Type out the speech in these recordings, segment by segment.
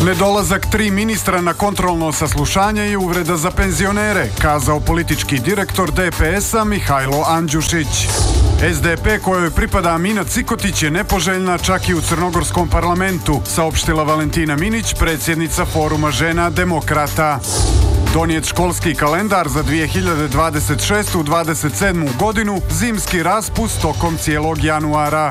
Nedolazak 3 ministra na kontrolno saslušanje je uvreda za penzionere, kazao politički direktor DPS-a Mihajlo Andjušić. SDP kojoj pripada Mina Cikotić je nepoželjna čak i u crnogorskom parlamentu, saopštila Valentina Minić, predsjednica Foruma žena demokrata. Donijet školski kalendar za 2026-27 godinu, zimski raspust tokom cijelog januara.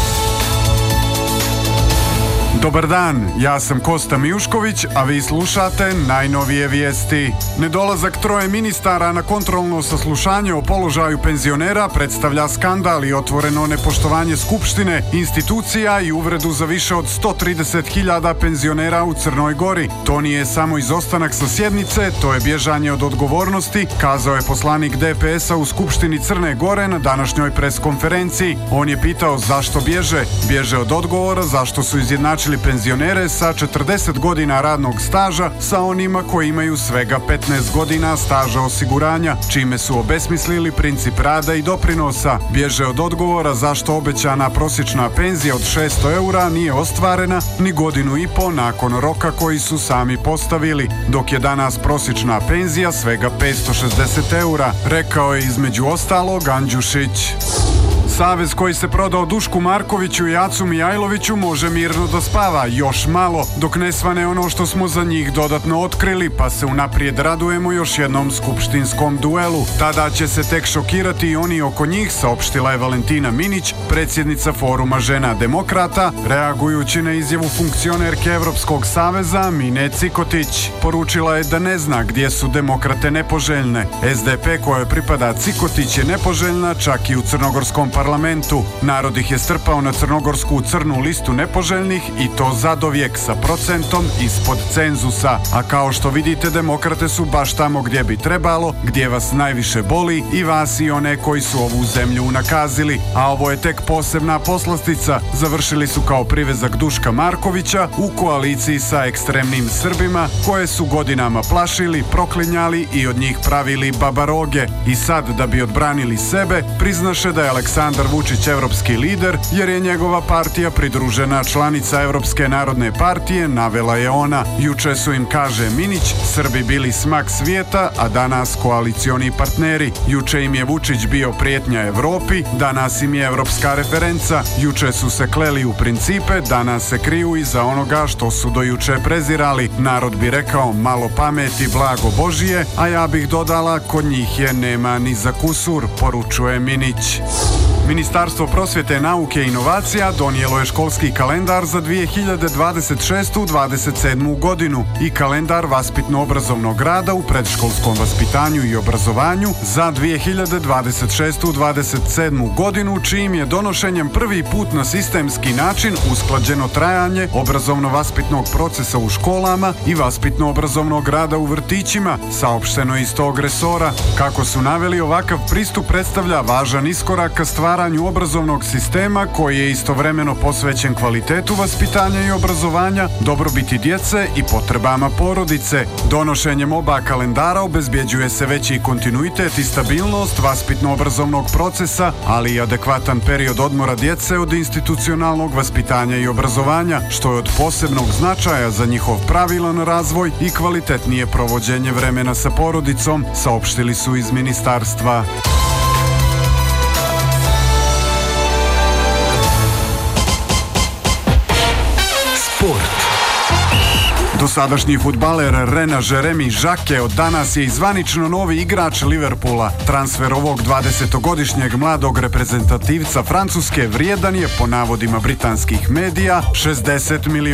Dobar dan, ja sam Kosta Mijušković, a vi slušate najnovije vijesti. Nedolazak 3 ministara na kontrolno saslušanje o položaju penzionera predstavlja skandal i otvoreno nepoštovanje Skupštine, institucija i uvredu za više od 130.000 penzionera u Crnoj Gori. To nije samo izostanak sa sjednice, to je bježanje od odgovornosti, kazao je poslanik DPS-a u Skupštini Crne Gore na današnjoj preskonferenciji. On je pitao zašto bježe. Bježe od odgovora zašto su izjednačili penzionere sa 40 godina radnog staža sa onima koji imaju svega 15 godina staža osiguranja, čime su obesmislili princip rada i doprinosa. Bježe od odgovora zašto obećana prosječna penzija od 600 eura nije ostvarena ni godinu i po nakon roka koji su sami postavili, dok je danas prosječna penzija svega 560 eura, rekao je između ostalog Andjušić. Savez koji se prodao Dušku Markoviću i Acu Mijajloviću može mirno da spava još malo, dok ne svane ono što smo za njih dodatno otkrili, pa se unaprijed radujemo još jednom skupštinskom duelu. Tada će se tek šokirati i oni oko njih, saopštila je Valentina Minić, predsjednica Foruma žena demokrata, reagujući na izjavu funkcionerke Evropskog saveza Mine Cikotić. Poručila je da ne zna gdje su demokrate nepoželjne. SDP kojoj pripada Cikotić je nepoželjna čak i u crnogorskom parlamentu. Narod ih je strpao na crnogorsku crnu listu nepoželjnih i to zadovijek sa procentom ispod cenzusa. A kao što vidite, demokrate su baš tamo gdje bi trebalo, gdje vas najviše boli i vas i one koji su ovu zemlju unakazili. A ovo je tek posebna poslastica. Završili su kao privezak Duška Markovića u koaliciji sa ekstremnim Srbima koje su godinama plašili, proklinjali i od njih pravili babaroge. I sad, da bi odbranili sebe, priznaše da je Aleksandar Vučić evropski lider, jer je njegova partija pridružena članica Evropske narodne partije, navela je ona. Juče su im, kaže Minić, Srbi bili smak svijeta, a danas koalicioni partneri. Juče im je Vučić bio prijetnja Evropi, danas im je evropska referenca. Juče su se kleli u principe, danas se kriju iza onoga što su do juče prezirali. Narod bi rekao malo pameti, blago Božije, a ja bih dodala kod njih je nema ni za kusur, poručuje Minić. Ministarstvo prosvjete, nauke i inovacija donijelo je školski kalendar za 2026-27 godinu i kalendar vaspitno-obrazovnog rada u predškolskom vaspitanju i obrazovanju za 2026-27 godinu, čijim je donošenjem prvi put na sistemski način usklađeno trajanje obrazovno-vaspitnog procesa u školama i vaspitno-obrazovnog rada u vrtićima, saopšteno iz tog resora. Kako su naveli, ovakav pristup predstavlja važan iskorak ka stvaranju obrazovnog sistema koji je istovremeno posvećen kvalitetu vaspitanja i obrazovanja, dobrobiti djece i potrebama porodice. Donošenjem oba kalendara obezbjeđuje se veći kontinuitet i stabilnost vaspitno-obrazovnog procesa, ali i adekvatan period odmora djece od institucionalnog vaspitanja i obrazovanja, što je od posebnog značaja za njihov pravilan razvoj i kvalitetnije provođenje vremena sa porodicom, saopštili su iz ministarstva. Dosadašnji fudbaler Rena Jeremy Žake od danas je i zvanično novi igrač Liverpoola. Transfer ovog 20-godišnjeg mladog reprezentativca Francuske vrijedan je, po navodima britanskih medija, 60 miliona